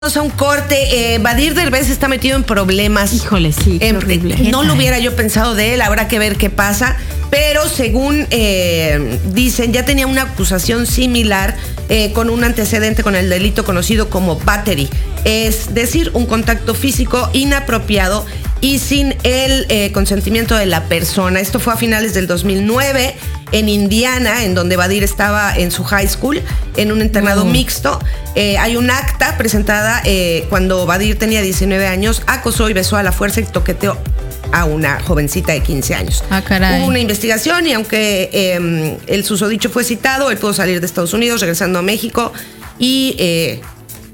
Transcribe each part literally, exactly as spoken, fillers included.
A un corte, eh, Badir Derbez está metido en problemas. Híjole, sí, qué eh, horrible. No lo hubiera yo pensado de él, habrá que ver qué pasa. Pero según eh, dicen, ya tenía una acusación similar eh, con un antecedente con el delito conocido como battery. Es decir, un contacto físico inapropiado y sin el eh, consentimiento de la persona. Esto fue a finales del dos mil nueve en Indiana, en donde Badir estaba en su high school, en un internado mm. mixto. Eh, hay un acta presentada eh, cuando Badir tenía diecinueve años, acosó y besó a la fuerza y toqueteó a una jovencita de quince años. Ah, caray. Hubo una investigación y aunque eh, el susodicho fue citado, él pudo salir de Estados Unidos regresando a México y eh,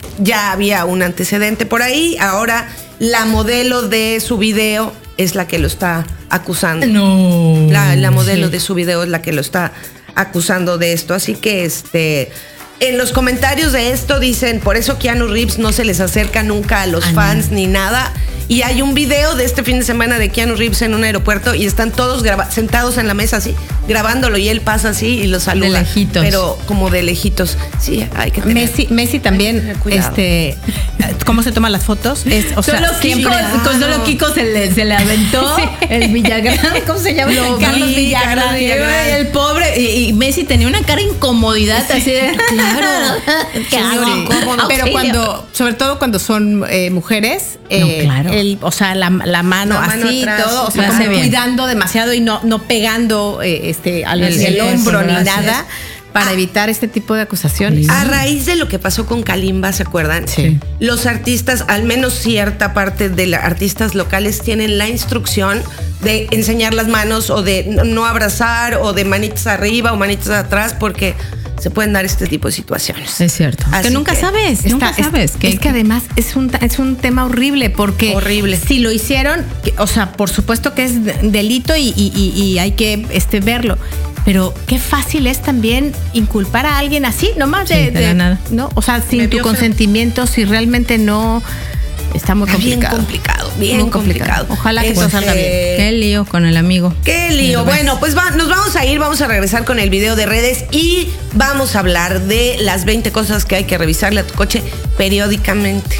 ya había un antecedente por ahí. Ahora la modelo de su video es la que lo está acusando. No. La, la modelo sí. de su video es la que lo está acusando de esto. Así que este... En los comentarios de esto dicen, por eso Keanu Reeves no se les acerca nunca a los ah, fans no. ni nada. Y hay un video de este fin de semana de Keanu Reeves en un aeropuerto y están todos graba- sentados en la mesa así, grabándolo, y él pasa así y los saluda. De lejitos. Pero como de lejitos. Sí, hay que tener, Messi, Messi también, este, ¿cómo se toman las fotos? Es, o sea, solo Kiko, ah, con solo Kiko se le, se le aventó sí. el Villagrán. ¿Cómo se llama? Lo Carlos vi, Villagrán. Carlos Villagrán. El pobre. Y, y Messi tenía una cara de incomodidad sí. así de. Claro. ¿Qué hago? Pero cuando, sobre todo cuando son eh, mujeres, eh, no, claro. el, o sea, la, la mano la así, mano atrás, todo, o sea, como cuidando demasiado y no, no pegando eh, este, al el, el hombro ni nada. Para ah, evitar este tipo de acusaciones. A raíz de lo que pasó con Kalimba, ¿se acuerdan? Sí. Los artistas, al menos cierta parte de los artistas locales, tienen la instrucción de enseñar las manos o de no abrazar o de manitas arriba o manitas atrás, porque se pueden dar este tipo de situaciones. Es cierto. Así que nunca que sabes, está, nunca sabes. Es, que, es que además es un, es un tema horrible porque horrible. Si lo hicieron, que, o sea, por supuesto que es delito y, y, y, y hay que este, verlo. Pero qué fácil es también inculpar a alguien así, nomás de, sí, de, de nada. ¿no? O sea, sin tu consentimiento, feo. Si realmente no está muy complicado. Bien complicado, bien muy complicado. complicado. Ojalá que pues, eso salga eh, bien. Qué lío con el amigo. Qué lío. Bueno, pues va, nos vamos a ir, vamos a regresar con el video de redes y vamos a hablar de las veinte cosas que hay que revisarle a tu coche periódicamente.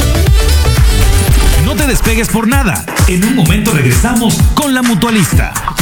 No te despegues por nada. En un momento regresamos con La Mutualista.